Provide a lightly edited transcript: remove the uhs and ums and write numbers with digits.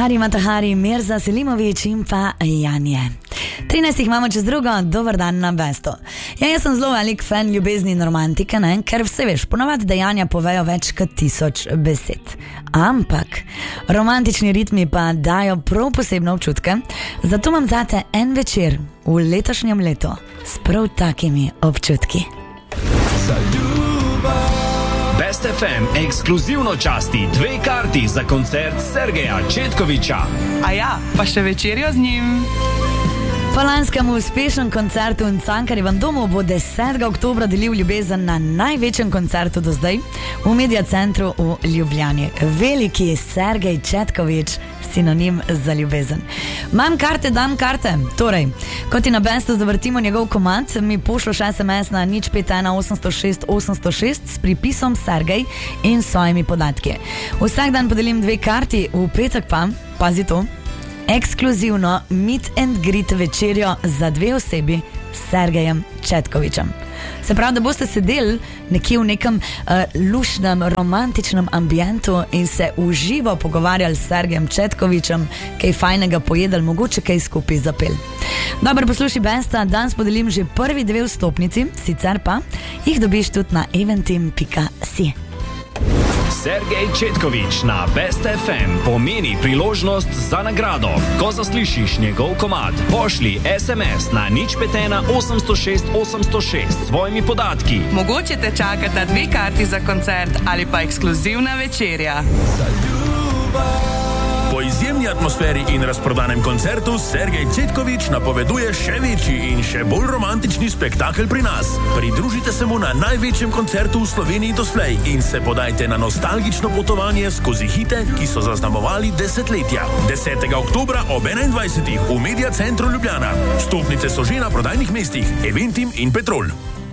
Hari Matahari, Mirza Selimović in pa Janje. 13 imamo čez drugo, dober dan na Besto. Jaz sem zelo velik fan ljubezni in romantike, ne? Ker vse veš, ponavadi dejanja povejo več kot 1000 besed. Ampak romantični ritmi pa dajo prav posebne občutke, zato imam zate en večer v letošnjem letu s prav takimi občutki. Best FM ekskluzivno časti 2 karti za koncert Sergeja Četkovića. A ja, pa še večerjo z njim. Po lanskem uspešnem koncertu v Cankarjevem domu bo 10. oktobra delil ljubezen na največjem koncertu do zdaj v Media Centru v Ljubljani. Veliki Sergej Četković, sinonim za ljubezen. Imam karte, dam karte. Torej, ko ti na Bestu zavrtimo njegov komad, mi pošloš SMS na 051 806 806 s pripisom Sergej in svojimi podatki. Vsak dan podelim 2 karti, v petek pa, pazi to, ekskluzivno meet and greet večerjo za 2 osebi s Sergejem Četkovićem. Se pravi, da boste sedeli nekje v nekem lušnem, romantičnem ambientu in se uživo pogovarjali s Sergejem Četkovićem, kaj fajnega pojedali, mogoče kaj skupaj zapel. Dobro, poslušaj Besta, danes podelim že prvi 2 vstopnici, sicer pa jih dobiš tudi na eventim.si. Sergej Četković na Best FM pomeni priložnost za nagrado. Ko zaslišiš njegov komad, pošli SMS na 051 806 806 s svojimi podatki. Mogoče te čakata 2 karti za koncert ali pa ekskluzivna večerja. Po izjemni atmosferi in razprodanem koncertu Sergej Četković napoveduje še večji in še bolj romantični spektakel pri nas. Pridružite se mu na največjem koncertu v Sloveniji doslej in se podajte na nostalgično potovanje skozi hite, ki so zaznamovali desetletja. 10. oktobra ob 21. v Media Centru Ljubljana. Vstopnice so že na prodajnih mestih Eventim in Petrol.